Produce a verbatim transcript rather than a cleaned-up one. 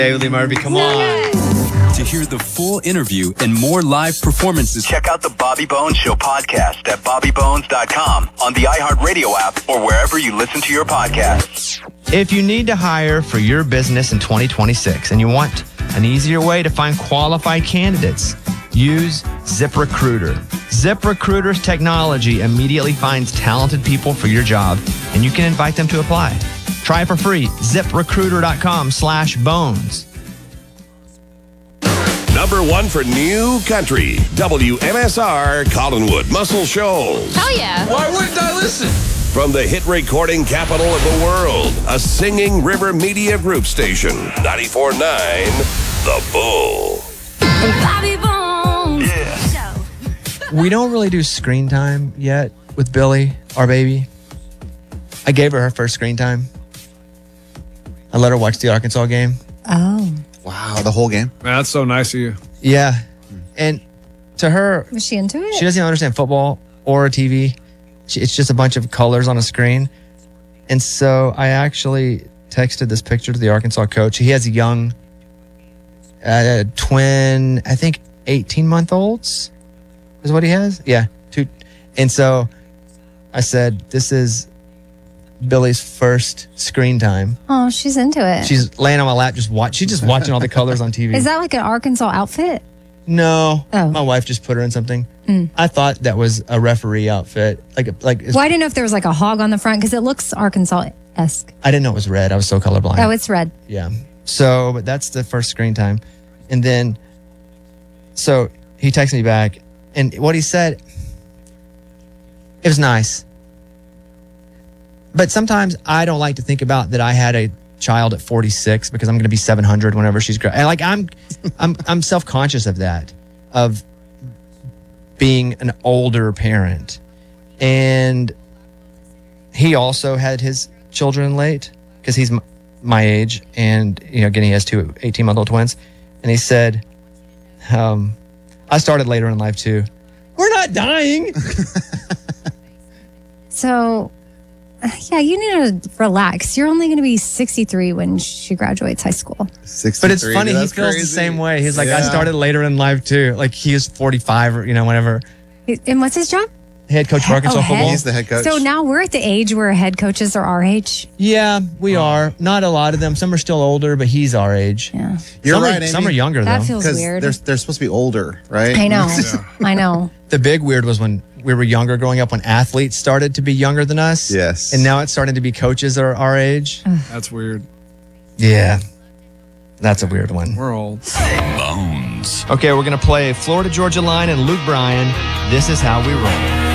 Haley Murphy, come on. To hear the full interview and more live performances, check out the Bobby Bones Show podcast at bobby bones dot com, on the iHeartRadio app, or wherever you listen to your podcasts. If you need to hire for your business in twenty twenty-six and you want an easier way to find qualified candidates, use ZipRecruiter. ZipRecruiter's technology immediately finds talented people for your job, and you can invite them to apply. Try it for free. ZipRecruiter.com slash bones. Number one for new country, W M S R Collinwood, Muscle Shoals. Hell yeah. Why wouldn't I listen? From the hit recording capital of the world, a Singing River Media Group station, ninety-four point nine The Bull. Bobby Bones. Yeah. We don't really do screen time yet with Billy, our baby. I gave her her first screen time. I let her watch the Arkansas game. Oh. Wow, the whole game? Man, that's so nice of you. Yeah. And to her, Was she into it? she doesn't even understand football or T V. She, it's just a bunch of colors on a screen. And so I actually texted this picture to the Arkansas coach. He has young uh, twin, I think eighteen-month-olds is what he has. Yeah. Two. And so I said, this is Billy's first screen time. Oh, she's into it. She's laying on my lap, just watch. She's just watching all the colors on T V. Is that like an Arkansas outfit? No, Oh. my wife just put her in something. Mm. I thought that was a referee outfit. Like, like Well, I didn't know if there was like a hog on the front because it looks Arkansas-esque. I didn't know it was red. I was so colorblind. Oh, it's red. Yeah. So, but that's the first screen time, and then, so he texted me back, and what he said, it was nice. But sometimes I don't like to think about that I had a child at forty-six because I'm going to be seven hundred whenever she's grown. Like I'm, I'm, I'm self-conscious of that, of being an older parent. And he also had his children late because he's m- my age, and you know, again, he has two eighteen-month-old twins. And he said, um, I started later in life too. We're not dying. So, yeah, you need to relax. You're only going to be sixty-three when she graduates high school. sixty-three, But it's funny, he that's feels crazy. the same way. He's like, I Yeah. started later in life too. Like he is forty-five or, you know, whenever. And what's his job? Head coach for Arkansas Oh, football. head? He's the head coach. So now we're at the age where head coaches are our age. Yeah, we are. Not a lot of them. Some are still older, but he's our age. Yeah. You're some right, are, Amy. Some are younger That though. feels Because weird. they're, they're supposed to be older, right? I know. I know. The big weird was when we were younger growing up, when athletes started to be younger than us. Yes. And now it's starting to be coaches that are our age. That's weird. Yeah. That's a weird one. We're old. Bones. Okay, we're going to play Florida Georgia Line and Luke Bryan. This is how we roll.